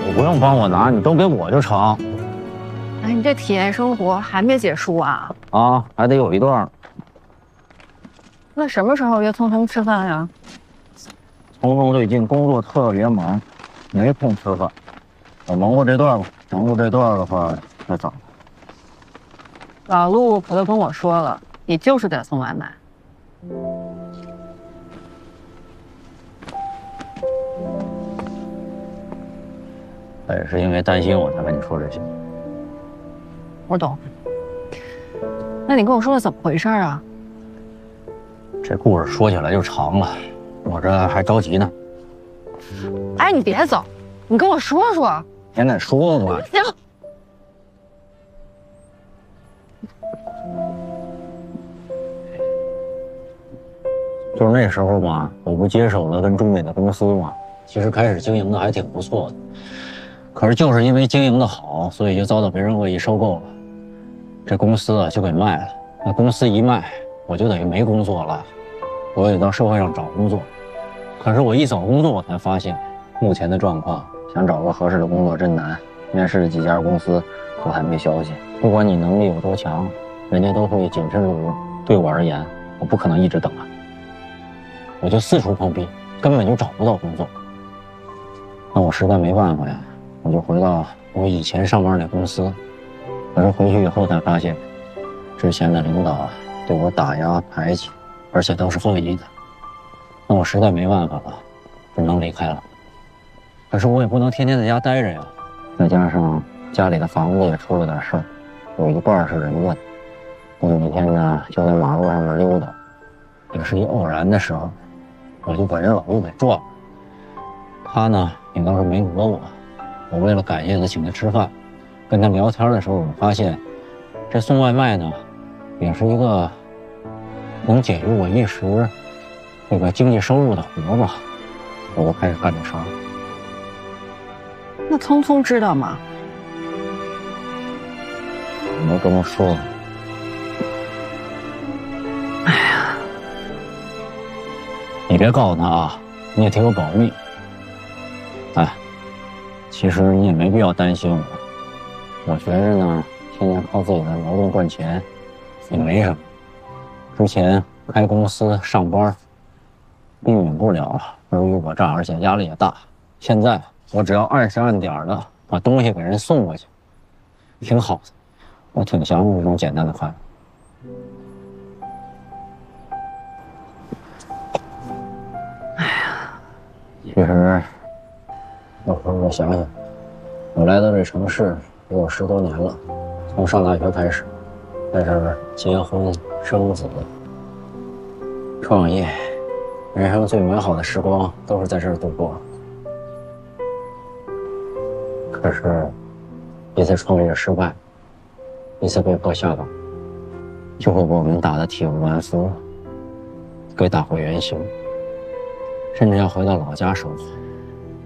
你不用帮我拿，你都给我就成。 哎，你这体验生活还没结束啊？ 啊，还得有一段。 那什么时候约聪聪吃饭呀？ 聪聪最近工作特别忙，没空吃饭。我忙过这段吧，忙过这段的话，再找。 老陆可都跟我说了，你就是得送外卖。 他也是因为担心我才跟你说这些。 我懂。那你跟我说说怎么回事啊？ 这故事说起来就长了，我这还着急呢。 哎，你别走，你跟我说说。 先得说吧。 行。 就是那时候嘛，我不接手了跟中美的公司嘛，其实开始经营的还挺不错的。可是就是因为经营的好，所以就遭到别人恶意收购了。这公司啊就给卖了。那公司一卖，我就等于没工作了，我得到社会上找工作。可是我一找工作，我才发现，目前的状况，想找个合适的工作真难。面试了几家公司，都还没消息。不管你能力有多强，人家都会谨慎录用。对我而言，我不可能一直等啊。我就四处碰壁，根本就找不到工作。那我实在没办法呀，我就回到我以前上班那公司。可是回去以后才发现，之前的领导啊对我打压排挤，而且都是恶意的。那我实在没办法了，只能离开了。可是我也不能天天在家待着呀，再加上家里的房子也出了点事儿，有一半是人问。我每天呢就在马路上面溜达，也是一偶然的时候，我就把人老陆给撞了。他呢也倒是没讹我，我为了感谢他请他吃饭，跟他聊天的时候，我发现这送外卖呢也是一个能解决我一时这个经济收入的活吧，我就开始干这事儿。 那聪聪知道吗？ 我没跟他说。 哎呀， 你别告诉他啊，你也替我保密。哎，其实你也没必要担心我。我觉着呢，天天靠自己的劳动赚钱也没什么。之前开公司上班，避免不了尔虞我诈，而且压力也大。现在我只要按时按点的把东西给人送过去，挺好的。我挺享受这种简单的快乐。 哎呀， 其实，有时候我想想，我来到这城市也有10多年了，从上大学开始，在这儿结婚、生子、创业，人生最美好的时光都是在这儿度过。可是，一次创业失败，一次被迫下岗，就会把我们打得体无完肤，给打回原形，甚至要回到老家生活。